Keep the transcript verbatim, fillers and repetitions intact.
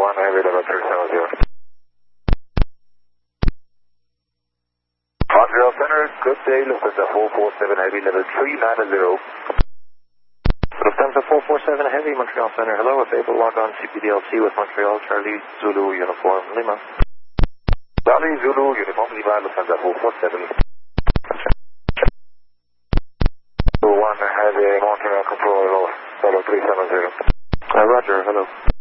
one Heavy level three seven zero. Montreal Center, good day, Lufthansa four four seven Heavy level three nine zero. Lufthansa four four seven Heavy, Montreal Center, hello, if able log on C P D L C with Montreal, Charlie Zulu Uniform Lima. Charlie Zulu Uniform Lima, Lufthansa four four seven. one Heavy, Montreal Control, level three seven zero. Uh, Roger, hello.